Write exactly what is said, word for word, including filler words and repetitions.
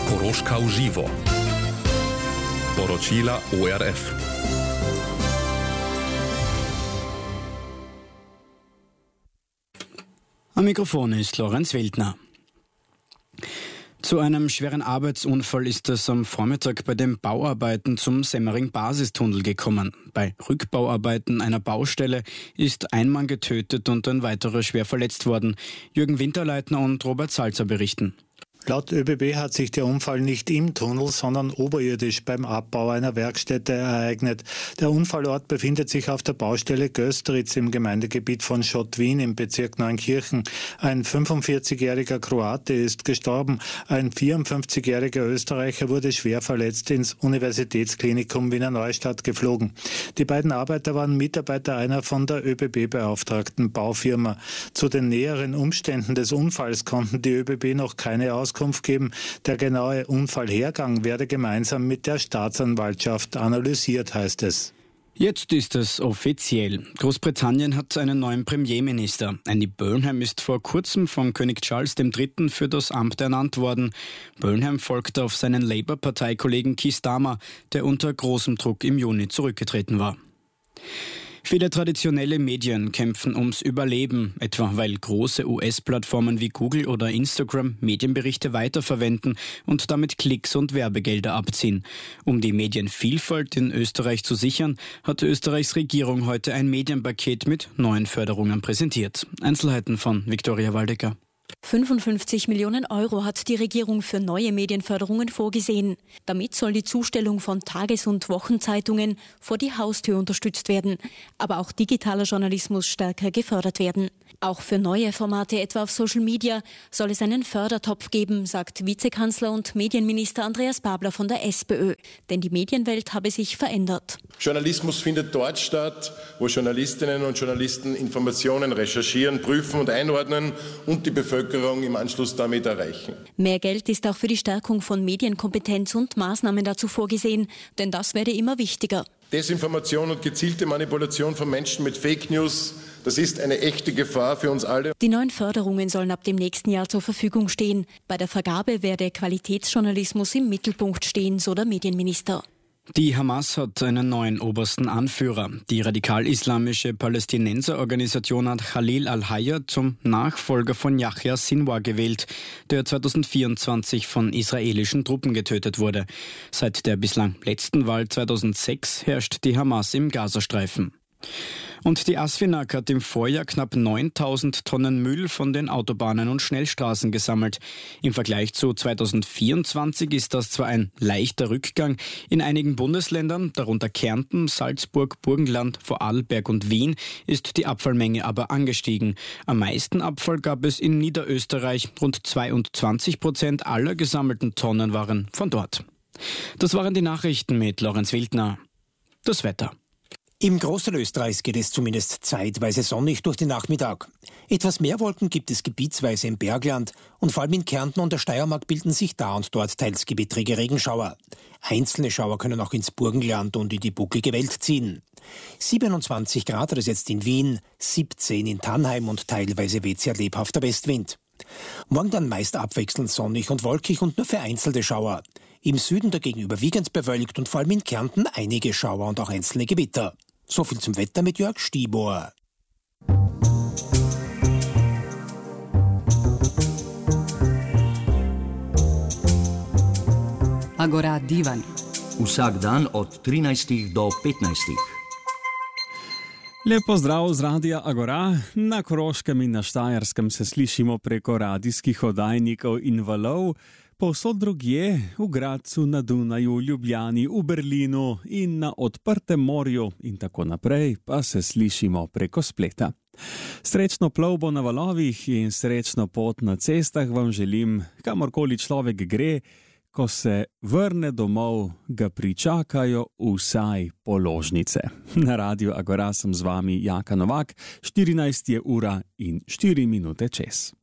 Koroška v živo. Poročila O R F. Am Mikrofon ist Lorenz Wildner. Zu einem schweren Arbeitsunfall ist es am Vormittag bei den Bauarbeiten zum Semmering-Basistunnel gekommen. Bei Rückbauarbeiten einer Baustelle ist ein Mann getötet und ein weiterer schwer verletzt worden. Jürgen Winterleitner und Robert Salzer berichten. Laut ÖBB hat sich der Unfall nicht im Tunnel, sondern oberirdisch beim Abbau einer Werkstätte ereignet. Der Unfallort befindet sich auf der Baustelle Gösteritz im Gemeindegebiet von Schottwien im Bezirk Neunkirchen. Ein fünfundvierzigjähriger Kroate ist gestorben. Ein vierundfünfzigjähriger Österreicher wurde schwer verletzt ins Universitätsklinikum Wiener Neustadt geflogen. Die beiden Arbeiter waren Mitarbeiter einer von der ÖBB beauftragten Baufirma. Zu den näheren Umständen des Unfalls konnten die ÖBB noch keine Auskunft geben. Der genaue Unfallhergang werde gemeinsam mit der Staatsanwaltschaft analysiert, heißt es. Jetzt ist es offiziell. Großbritannien hat einen neuen Premierminister. Andy Burnham ist vor kurzem von König Charles der Dritte für das Amt ernannt worden. Burnham folgte auf seinen Labour-Parteikollegen Keir Starmer, der unter großem Druck im Juni zurückgetreten war. Viele traditionelle Medien kämpfen ums Überleben, etwa weil große U S-Plattformen wie Google oder Instagram Medienberichte weiterverwenden und damit Klicks und Werbegelder abziehen. Um die Medienvielfalt in Österreich zu sichern, hat Österreichs Regierung heute ein Medienpaket mit neuen Förderungen präsentiert. Einzelheiten von Viktoria Waldecker. fünfundfünfzig Millionen Euro hat die Regierung für neue Medienförderungen vorgesehen. Damit soll die Zustellung von Tages- und Wochenzeitungen vor die Haustür unterstützt werden. Aber auch digitaler Journalismus stärker gefördert werden. Auch für neue Formate, etwa auf Social Media, soll es einen Fördertopf geben, sagt Vizekanzler und Medienminister Andreas Babler von der SPÖ. Denn die Medienwelt habe sich verändert. Journalismus findet dort statt, wo Journalistinnen und Journalisten Informationen recherchieren, prüfen und einordnen und die Bevölkerung im Anschluss damit erreichen. Mehr Geld ist auch für die Stärkung von Medienkompetenz und Maßnahmen dazu vorgesehen, denn das werde immer wichtiger. Desinformation und gezielte Manipulation von Menschen mit Fake News, das ist eine echte Gefahr für uns alle. Die neuen Förderungen sollen ab dem nächsten Jahr zur Verfügung stehen. Bei der Vergabe werde Qualitätsjournalismus im Mittelpunkt stehen, so der Medienminister. Die Hamas hat einen neuen obersten Anführer. Die radikal-islamische Palästinenserorganisation hat Khalil al-Hayya zum Nachfolger von Yahya Sinwar gewählt, der zweitausendvierundzwanzig von israelischen Truppen getötet wurde. Seit der bislang letzten Wahl zweitausendsechs herrscht die Hamas im Gazastreifen. Und die ASFINAG hat im Vorjahr knapp neuntausend Tonnen Müll von den Autobahnen und Schnellstraßen gesammelt. Im Vergleich zu zweitausendvierundzwanzig ist das zwar ein leichter Rückgang. In einigen Bundesländern, darunter Kärnten, Salzburg, Burgenland, Vorarlberg und Wien, ist die Abfallmenge aber angestiegen. Am meisten Abfall gab es in Niederösterreich. Rund zweiundzwanzig Prozent aller gesammelten Tonnen waren von dort. Das waren die Nachrichten mit Lorenz Wildner. Das Wetter. Im Großteil Österreichs geht es zumindest zeitweise sonnig durch den Nachmittag. Etwas mehr Wolken gibt es gebietsweise im Bergland und vor allem in Kärnten und der Steiermark bilden sich da und dort teils gewittrige Regenschauer. Einzelne Schauer können auch ins Burgenland und in die bucklige Welt ziehen. siebenundzwanzig Grad hat es jetzt in Wien, siebzehn in Tannheim und teilweise weht sehr lebhafter Westwind. Morgen dann meist abwechselnd sonnig und wolkig und nur vereinzelte Schauer. Im Süden dagegen überwiegend bewölkt und vor allem in Kärnten einige Schauer und auch einzelne Gewitter. So viel zum Wetter mit Jörg Stibor. Agora Divan. Vsak dan od trinajstih do petnajstih. Lep pozdrav z Radia Agora. Na Koroškem in na Štajerskem se slišimo preko radijskih oddajnikov in valov. Povsod drugje, v Gradcu, na Dunaju, v Ljubljani, v Berlinu in na odprtem morju in tako naprej pa se slišimo preko spleta. Srečno plovbo na valovih in srečno pot na cestah vam želim, kamorkoli človek gre, ko se vrne domov, ga pričakajo vsaj položnice. Na Radiu Agora sem z vami Jaka Novak, štirinajst je ura in štiri minute čez.